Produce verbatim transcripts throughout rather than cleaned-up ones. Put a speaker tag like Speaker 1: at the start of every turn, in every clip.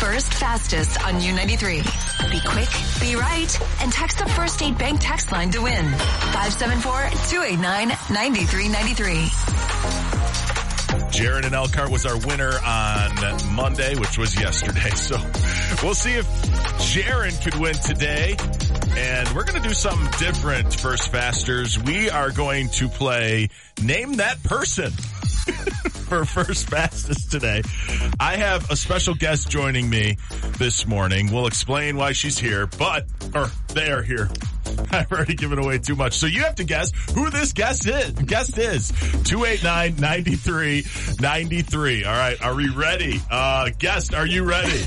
Speaker 1: first fastest on U ninety-three. Be quick, be right, and text the First State Bank text line to win. five seven four, two eight nine, nine three nine three.
Speaker 2: Jaron in Elkhart was our winner on Monday, which was yesterday. So we'll see if Jaron could win today. And we're going to do something different, First Fasters. We are going to play Name That Person for First Fastest today. I have a special guest joining me this morning. We'll explain why she's here, but, or they are here. I've already given away too much. So you have to guess who this guest is. Guest is two eight nine, nine three nine three. All right. Are we ready? Uh, guest, are you ready?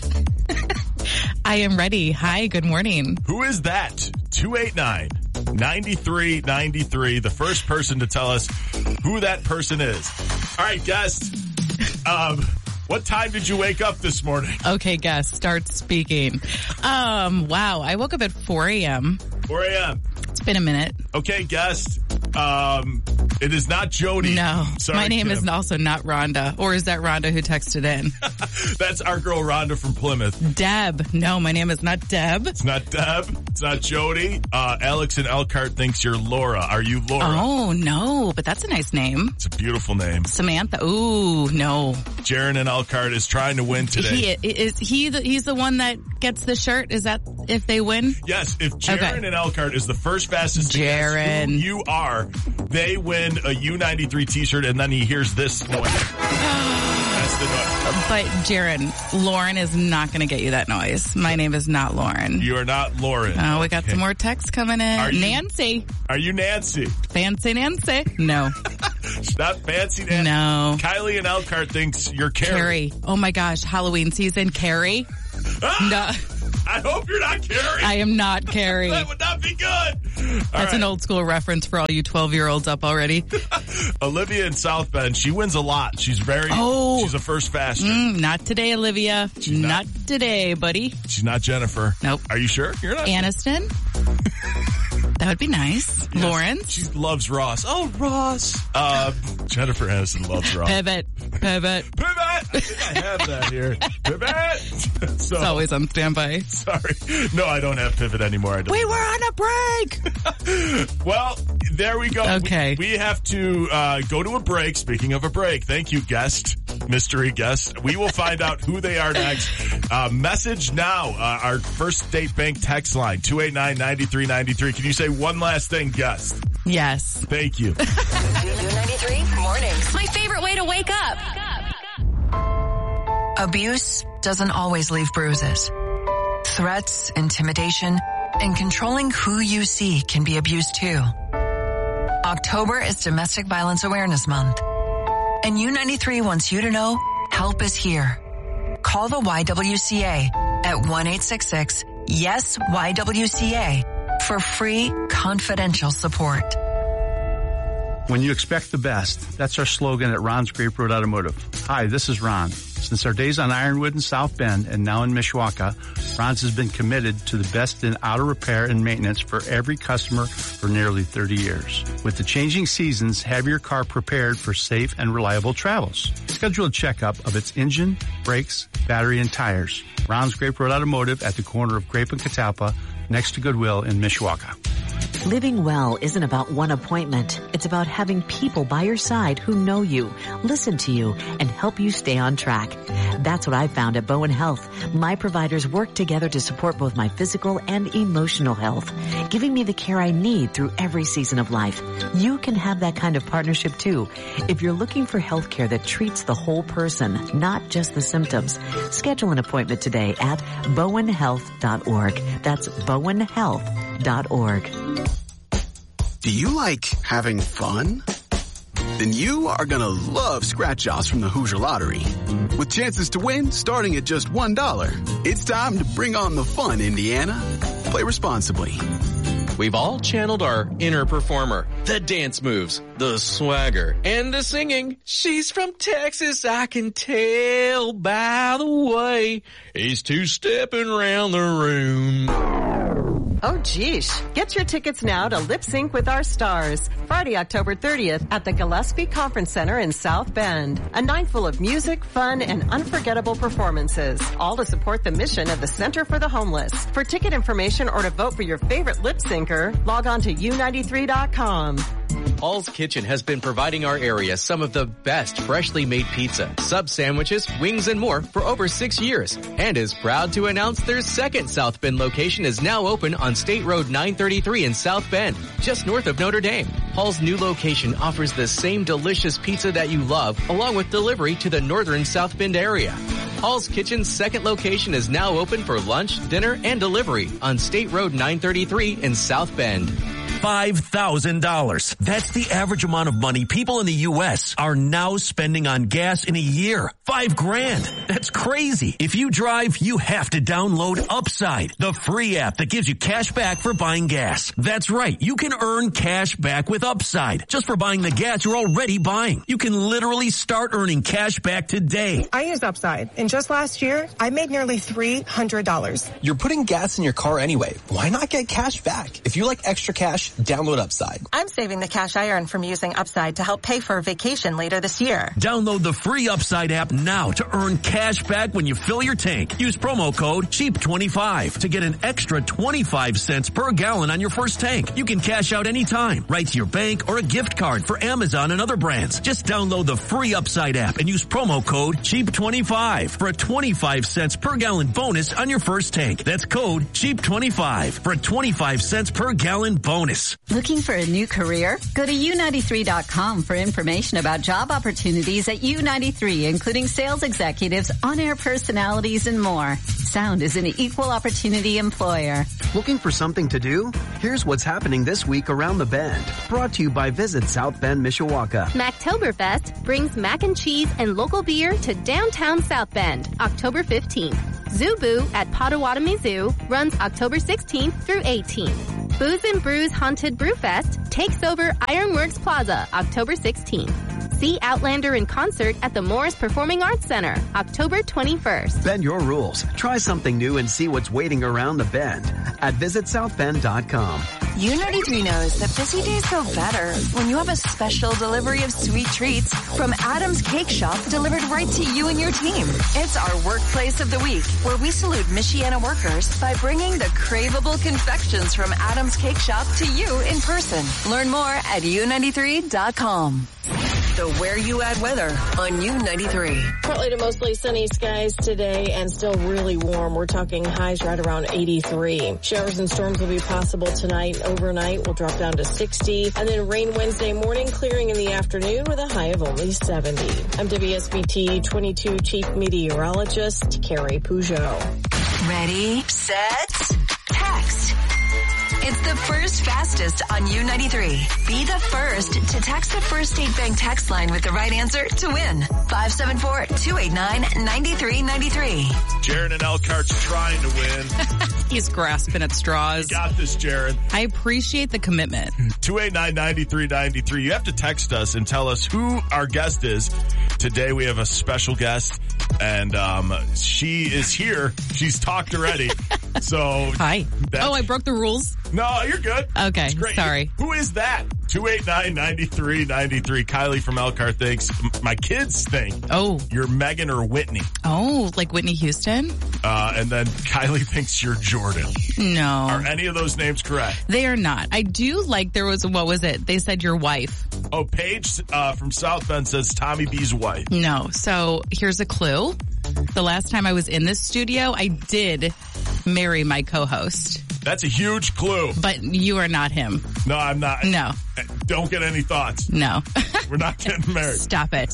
Speaker 3: I am ready. Hi, good morning.
Speaker 2: Who is that? two eight nine, nine three nine three. The first person to tell us who that person is. All right, guest. Um, what time did you wake up this morning?
Speaker 3: Okay, guest, start speaking. Um, wow, I woke up at four a.m.
Speaker 2: four a.m.
Speaker 3: It's been a minute.
Speaker 2: Okay, guest. Um, it is not Jody.
Speaker 3: No,
Speaker 2: Sorry,
Speaker 3: my name
Speaker 2: Kim.
Speaker 3: is also not Rhonda. Or is that Rhonda who texted in?
Speaker 2: That's our girl Rhonda from Plymouth.
Speaker 3: Deb. No, my name is not Deb.
Speaker 2: It's not Deb. It's not Jody. Uh, Alex in Elkhart thinks you're Laura. Are you Laura?
Speaker 3: Oh, no, but that's a nice name.
Speaker 2: It's a beautiful name.
Speaker 3: Samantha. Ooh, no.
Speaker 2: Jaron in Elkhart is trying to win today.
Speaker 3: He, is he the, he's the one that gets the shirt? Is that if they win?
Speaker 2: Yes, if Jaron
Speaker 3: Okay.
Speaker 2: in Elkhart is the first fastest to guess
Speaker 3: Jaron.
Speaker 2: who you are, they win a U ninety-three t-shirt, and then he hears this noise. That's the noise.
Speaker 3: But Jaron, Lauren is not going to get you that noise. My name is not Lauren.
Speaker 2: You are not Lauren.
Speaker 3: Oh, we got
Speaker 2: Okay.
Speaker 3: some more texts coming in.
Speaker 2: Are you-
Speaker 3: Nancy.
Speaker 2: Are you Nancy?
Speaker 3: Fancy Nancy. No.
Speaker 2: She's not fancy Nancy.
Speaker 3: No.
Speaker 2: Kylie in Elkhart thinks you're Carrie.
Speaker 3: Carrie. Oh my gosh. Halloween season. Carrie.
Speaker 2: Ah!
Speaker 3: No.
Speaker 2: I hope you're not Carrie.
Speaker 3: I am not Carrie.
Speaker 2: That would not be good. All
Speaker 3: That's
Speaker 2: right.
Speaker 3: an old school reference for all you twelve-year-olds up already.
Speaker 2: Olivia in South Bend, she wins a lot. She's very,
Speaker 3: Oh.
Speaker 2: she's a first faster.
Speaker 3: Mm, not today, Olivia.
Speaker 2: not-
Speaker 3: Not today, buddy.
Speaker 2: She's not Jennifer.
Speaker 3: Nope.
Speaker 2: Are you sure? You're not?
Speaker 3: Aniston. That would be nice.
Speaker 2: Yes.
Speaker 3: Lawrence.
Speaker 2: She loves Ross. Oh, Ross. Uh, Jennifer Aniston loves Ross.
Speaker 3: Pivot. Pivot.
Speaker 2: Pivot! I think I have that here. Pivot! So,
Speaker 3: It's always on standby.
Speaker 2: sorry. No, I don't have Pivot anymore. I don't.
Speaker 3: We were on a break.
Speaker 2: Well, there we go.
Speaker 3: Okay.
Speaker 2: We, we have to uh, go to a break. Speaking of a break, thank you, guest, mystery guest. We will find out who they are next. Uh, message now, uh, our First State Bank text line, two eight nine, nine three nine three. Can you say one last thing, guest?
Speaker 3: Yes.
Speaker 2: Thank you.
Speaker 1: U ninety-three mornings. My favorite way to wake up. Abuse doesn't always leave bruises. Threats, intimidation, and controlling who you see can be abuse too. October is Domestic Violence Awareness Month. And U ninety-three wants you to know help is here. Call the Y W C A at one eight six six, yes, Y W C A for free confidential support.
Speaker 4: When you expect the best, that's our slogan at Ron's Grape Road Automotive. Hi, this is Ron. Since our days on Ironwood in South Bend and now in Mishawaka, Ron's has been committed to the best in auto repair and maintenance for every customer for nearly thirty years. With the changing seasons, have your car prepared for safe and reliable travels. Schedule a checkup of its engine, brakes, battery, and tires. Ron's Grape Road Automotive at the corner of Grape and Catalpa, next to Goodwill in Mishawaka.
Speaker 5: Living well isn't about one appointment. It's about having people by your side who know you, listen to you, and help you stay on track. That's what I found at Bowen Health. My providers work together to support both my physical and emotional health, giving me the care I need through every season of life. You can have that kind of partnership too. If you're looking for health care that treats the whole person, not just the symptoms, schedule an appointment today at bowen health dot org. That's bowen health dot org.
Speaker 6: Do you like having fun? Then you are gonna love scratch-offs from the Hoosier Lottery. With chances to win starting at just one dollar. It's time to bring on the fun, Indiana. Play responsibly.
Speaker 7: We've all channeled our inner performer, the dance moves, the swagger, and the singing. She's from Texas, I can tell by the way he's two-stepping around the room.
Speaker 8: Oh, geesh. Get your tickets now to Lip Sync with Our Stars, Friday, October thirtieth at the Gillespie Conference Center in South Bend. A night full of music, fun, and unforgettable performances, all to support the mission of the Center for the Homeless. For ticket information or to vote for your favorite lip syncer, log on to U ninety-three dot com.
Speaker 7: Paul's Kitchen has been providing our area some of the best freshly made pizza, sub sandwiches, wings, and more for over six years, and is proud to announce their second South Bend location is now open on State Road nine thirty-three in South Bend, just north of Notre Dame. Paul's new location offers the same delicious pizza that you love, along with delivery to the northern South Bend area. Paul's Kitchen's second location is now open for lunch, dinner, and delivery on State Road nine thirty-three in South Bend.
Speaker 9: five thousand dollars. That's the average amount of money people in the U S are now spending on gas in a year. Five grand. That's crazy. If you drive, you have to download Upside, the free app that gives you cash back for buying gas. That's right. You can earn cash back with Upside just for buying the gas you're already buying. You can literally start earning cash back today.
Speaker 10: I use Upside, and just last year, I made nearly three hundred dollars.
Speaker 11: You're putting gas in your car anyway. Why not get cash back? If you like extra cash, download Upside.
Speaker 12: I'm saving the cash I earn from using Upside to help pay for a vacation later this year.
Speaker 9: Download the free Upside app now to earn cash back when you fill your tank. Use promo code cheap twenty-five to get an extra twenty-five cents per gallon on your first tank. You can cash out anytime, right to your bank or a gift card for Amazon and other brands. Just download the free Upside app and use promo code cheap twenty-five for a twenty-five cents per gallon bonus on your first tank. That's code cheap twenty-five for a twenty-five cents per gallon bonus.
Speaker 13: Looking for a new career? Go to U ninety-three dot com for information about job opportunities at U ninety-three, including sales executives, on-air personalities, and more. Sound is an equal opportunity employer.
Speaker 14: Looking for something to do? Here's what's happening this week around the Bend. Brought to you by Visit South Bend, Mishawaka.
Speaker 15: Mactoberfest brings mac and cheese and local beer to downtown South Bend, October fifteenth. Zubu at Potawatomi Zoo runs October sixteenth through eighteenth. Booze and Brews Haunted Brewfest takes over Ironworks Plaza, October sixteenth. See Outlander in concert at the Morris Performing Arts Center, October twenty-first.
Speaker 14: Bend your rules. Try something new and see what's waiting around the Bend at visit south bend dot com.
Speaker 1: U ninety-three knows that busy days go better when you have a special delivery of sweet treats from Adam's Cake Shop delivered right to you and your team. It's our workplace of the week, where we salute Michiana workers by bringing the craveable confections from Adam's Cake Shop to you in person. Learn more at U ninety-three dot com. The Where You At weather on U ninety-three.
Speaker 16: Partly to mostly sunny skies today and still really warm. We're talking highs right around eighty-three. Showers and storms will be possible tonight. Overnight will drop down to sixty. And then rain Wednesday morning, clearing in the afternoon with a high of only seventy. I'm W S B T twenty-two Chief Meteorologist Carrie Peugeot.
Speaker 1: Ready, set, text. It's the first fastest on U ninety-three. Be the first to text the First State Bank text line with the right answer to win. five seven four, two eight nine, nine three nine three.
Speaker 2: Jaron and Elkhart's trying to win.
Speaker 3: He's grasping at straws.
Speaker 2: You got this, Jaron.
Speaker 3: I appreciate the commitment.
Speaker 2: two eight nine, nine three nine three. You have to text us and tell us who our guest is. Today we have a special guest, and um, she is here. She's talked already. So
Speaker 3: hi. Oh, I broke the rules.
Speaker 2: No, you're good.
Speaker 3: Okay, sorry.
Speaker 2: Who is that? two eight nine, nine three nine three. Kylie from Elkhart thinks, my kids think
Speaker 3: oh,
Speaker 2: you're Megan or Whitney.
Speaker 3: Oh, like Whitney Houston?
Speaker 2: Uh, and then Kylie thinks you're Jordan.
Speaker 3: No.
Speaker 2: Are any of those names correct?
Speaker 3: They are not. I do like there was, what was it? They said your wife.
Speaker 2: Oh, Paige uh, from South Bend says Tommy B's wife.
Speaker 3: No. So here's a clue. The last time I was in this studio, I did marry my co-host.
Speaker 2: That's a huge clue.
Speaker 3: But you are not him.
Speaker 2: No, I'm not.
Speaker 3: No.
Speaker 2: Don't get any thoughts.
Speaker 3: No.
Speaker 2: We're not getting married.
Speaker 3: Stop it.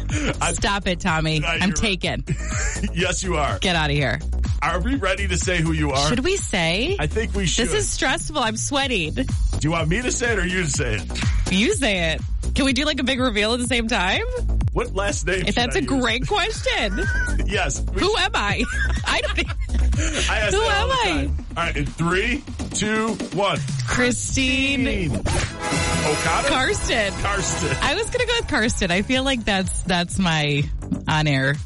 Speaker 3: Stop it, Tommy.
Speaker 2: Uh,
Speaker 3: I'm taken.
Speaker 2: Right. Yes, you are.
Speaker 3: Get out of here.
Speaker 2: Are we ready to say who you are?
Speaker 3: Should we say?
Speaker 2: I think we should.
Speaker 3: This is stressful. I'm sweating. Do
Speaker 2: you want me to say it or you to say it?
Speaker 3: You say it. Can we do like a big reveal at the same time?
Speaker 2: What last name?
Speaker 3: If that's
Speaker 2: I
Speaker 3: a
Speaker 2: use?
Speaker 3: Great question.
Speaker 2: Yes.
Speaker 3: Who am I? I don't even.
Speaker 2: I ask
Speaker 3: Who
Speaker 2: that
Speaker 3: am
Speaker 2: all the
Speaker 3: I?
Speaker 2: time. All right, in three, two, one.
Speaker 3: Christine.
Speaker 2: O'Connor?
Speaker 3: Karsten.
Speaker 2: Karsten.
Speaker 3: I was gonna go with Karsten. I feel like that's that's my on-air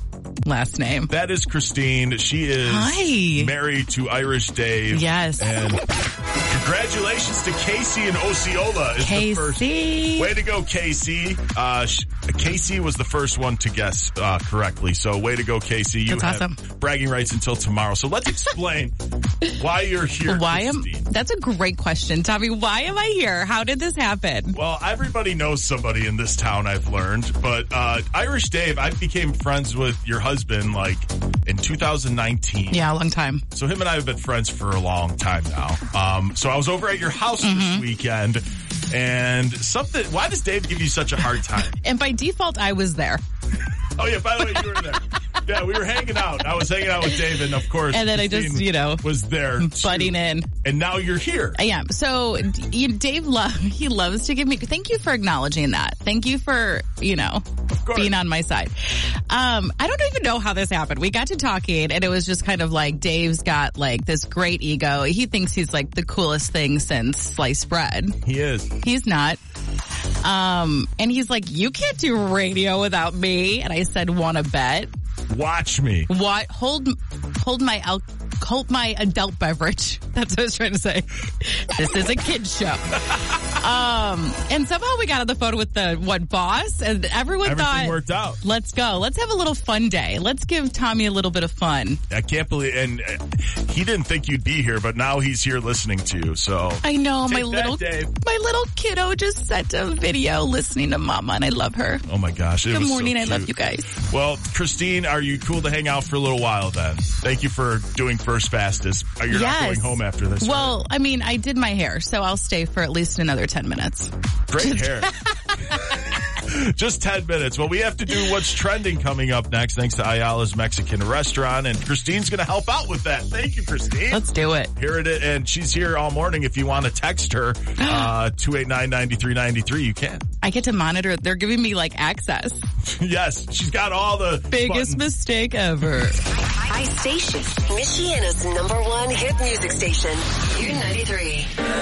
Speaker 3: last name.
Speaker 2: That is Christine. She is
Speaker 3: Hi.
Speaker 2: married to Irish Dave.
Speaker 3: Yes.
Speaker 2: And congratulations to Casey and Osceola. Is
Speaker 3: Casey.
Speaker 2: The first. Way to go, Casey. Uh, sh- Casey was the first one to guess uh, correctly. So way to go, Casey. You
Speaker 3: That's
Speaker 2: have
Speaker 3: awesome.
Speaker 2: bragging rights until tomorrow. So let's explain why you're here,
Speaker 3: Why
Speaker 2: Christine.
Speaker 3: am? That's a great question, Tommy. Why am I here? How did this happen?
Speaker 2: Well, everybody knows somebody in this town, I've learned. But uh, Irish Dave, I became friends with your husband like in two thousand nineteen.
Speaker 3: Yeah, a long time.
Speaker 2: So him and I have been friends for a long time now. Um, so I was over at your house
Speaker 3: Mm-hmm.
Speaker 2: this weekend, and something. Why does Dave give you such a hard time?
Speaker 3: And by default, I was there.
Speaker 2: Oh yeah, by the way, you were there. Yeah, we were hanging out. I was hanging out with Dave, and of course,
Speaker 3: And then I
Speaker 2: Christine
Speaker 3: just, you know,
Speaker 2: was there
Speaker 3: butting
Speaker 2: too.
Speaker 3: in.
Speaker 2: And now you're here.
Speaker 3: I am. So you, Dave, lo- he loves to give me, thank you for acknowledging that. Thank you for, you know, being on my side. Um, I don't even know how this happened. We got to talking and it was just kind of like Dave's got like this great ego. He thinks he's like the coolest thing since sliced bread.
Speaker 2: He is.
Speaker 3: He's not. Um, and he's like, you can't do radio without me. And I said, want to bet?
Speaker 2: Watch me.
Speaker 3: What? Hold, hold my al- hold my adult beverage. That's what I was trying to say. This is a kid's show. Um, and somehow we got on the phone with the what boss, and everyone
Speaker 2: Everything
Speaker 3: thought
Speaker 2: worked out.
Speaker 3: Let's go. Let's have a little fun day. Let's give Tommy a little bit of fun.
Speaker 2: I can't believe, and uh, he didn't think you'd be here, but now he's here listening to you. So
Speaker 3: I know
Speaker 2: Take
Speaker 3: my
Speaker 2: that,
Speaker 3: little
Speaker 2: Dave.
Speaker 3: my little kiddo just sent a video listening to Mama, and I love her.
Speaker 2: Oh my gosh! It
Speaker 3: Good
Speaker 2: was so
Speaker 3: morning. I
Speaker 2: cute.
Speaker 3: love you guys.
Speaker 2: Well, Christine, are you cool to hang out for a little while then? Thank you for doing First Fastest. You're
Speaker 3: Yes.
Speaker 2: not going home after this.
Speaker 3: Well,
Speaker 2: right?
Speaker 3: I mean, I did my hair, so I'll stay for at least another ten minutes.
Speaker 2: Great hair. Just ten minutes. Well, we have to do what's trending coming up next, thanks to Ayala's Mexican Restaurant, and Christine's going to help out with that. Thank you, Christine.
Speaker 3: Let's do it.
Speaker 2: Here it is, and she's here all morning. If you want to text her, uh, two eight nine, nine three nine three, you can.
Speaker 3: I get to monitor. They're giving me like access.
Speaker 2: Yes, she's got all the
Speaker 3: Biggest
Speaker 2: buttons.
Speaker 3: mistake ever.
Speaker 17: High Station, Michiana's number one hit music station, U ninety-three.